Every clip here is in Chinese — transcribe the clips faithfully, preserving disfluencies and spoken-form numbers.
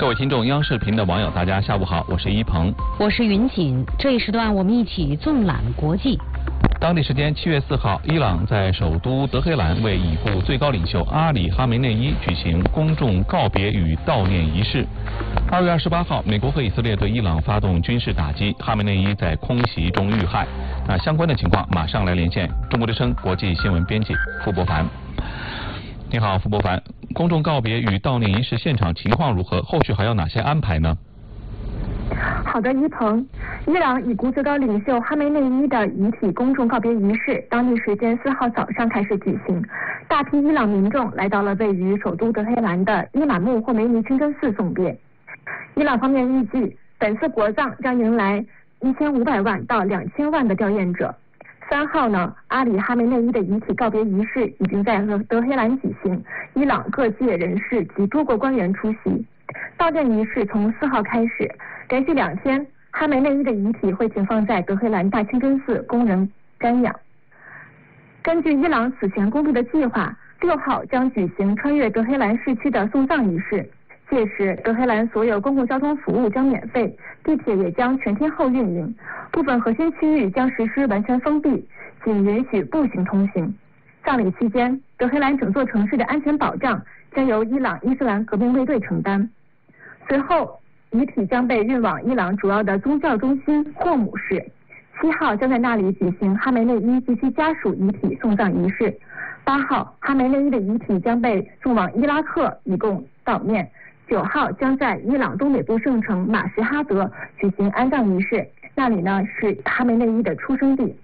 各位听众，央视频的网友，大家下午好，我是一鹏， 我是云锦。这一时段我们一起纵览国际。 当地时间七月四号，伊朗在首都德黑兰为已故最高领袖阿里·哈梅内伊举行公众告别与悼念仪式。二月二十八号，美国和以色列对伊朗发动军事打击，哈梅内伊在空袭中遇害。那相关的情况，马上来连线中国之声国际新闻编辑傅博凡。你好，傅博凡，公众告别与悼念仪式现场情况如何？后续还有哪些安排呢？ 好的，一鹏，伊朗已故最高领袖哈梅内伊的遗体公众告别仪式，当地时间四号早上开始举行。大批伊朗民众来到了位于首都德黑兰的伊玛目霍梅尼清真寺送别。伊朗方面预计，本次国葬将迎来一千五百万到两千万的吊唁者。三号呢，阿里哈梅内伊的遗体告别仪式已经在德黑兰举行，伊朗各界人士及多国官员出席。悼念仪式从四号开始，连续两天，哈梅内伊的遗体会停放在德黑兰大清真寺供人瞻仰。根据伊朗此前公布的计划，六号将举行穿越德黑兰市区的送葬仪式，届时德黑兰所有公共交通服务将免费，地铁也将全天候运营，部分核心区域将实施完全封闭，仅允许步行通行。葬礼期间，德黑兰整座城市的安全保障将由伊朗伊斯兰革命卫队承担。随后，遗体将被运往伊朗主要的宗教中心霍姆市，七号将在那里举行哈梅内伊及其家属遗体送葬仪式。八号，哈梅内伊的遗体将被送往伊拉克以供悼念。九号将在伊朗东北部圣城马什哈德举行安葬仪式，那里呢是哈梅内伊的出生地。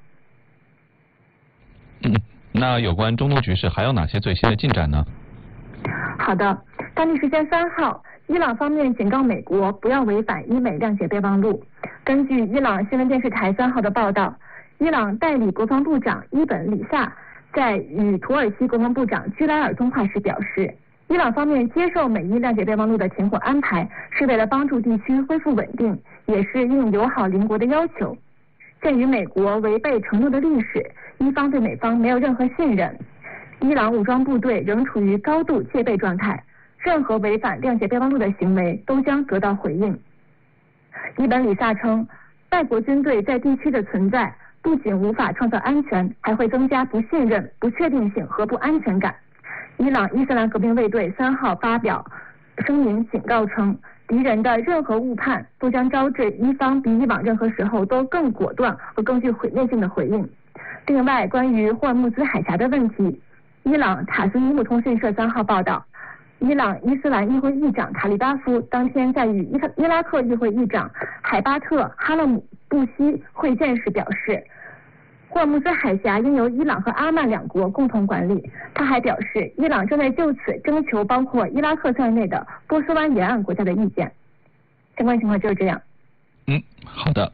嗯，那有关中东局势还有哪些最新的进展呢？ 好的，当地时间三号，伊朗方面警告美国不要违反伊美谅解备忘录。根据伊朗新闻电视台三号的报道，伊朗代理国防部长伊本里萨在与土耳其国防部长居莱尔通话时表示，伊朗方面接受美伊谅解备忘录的停火安排，是为了帮助地区恢复稳定，也是应友好邻国的要求。鉴于美国违背承诺的历史，伊方对美方没有任何信任，伊朗武装部队仍处于高度戒备状态，任何违反谅解备忘录的行为都将得到回应。伊本里萨称，外国军队在地区的存在不仅无法创造安全，还会增加不信任、不确定性和不安全感。伊朗伊斯兰革命卫队三号发表声明警告称，敌人的任何误判都将招致伊方比以往任何时候都更果断和更具毁灭性的回应。另外，关于霍尔木兹海峡的问题，伊朗塔斯尼姆通讯社三号报道，伊朗伊斯兰议会议长卡利巴夫当天在与伊伊拉克议会议长海巴特哈勒姆布希会见时表示，霍尔木兹海峡应由伊朗和阿曼两国共同管理。他还表示，伊朗正在就此征求包括伊拉克在内的波斯湾沿岸国家的意见。相关情况就是这样。 嗯，好的。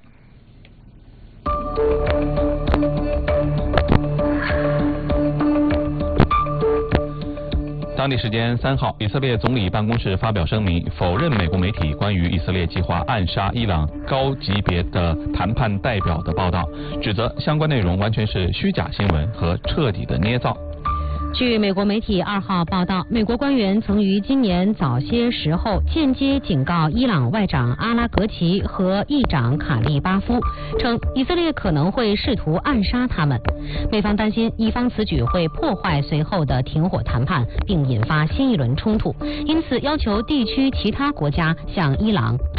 当地时间三号，以色列总理办公室发表声明，否认美国媒体关于以色列计划暗杀伊朗高级别的谈判代表的报道，指责相关内容完全是虚假新闻和彻底的捏造。 据美国媒体二号报道，美国官员曾于今年早些时候间接警告伊朗外长阿拉格齐和议长卡利巴夫，称以色列可能会试图暗杀他们。美方担心伊方此举会破坏随后的停火谈判，并引发新一轮冲突，因此要求地区其他国家向伊朗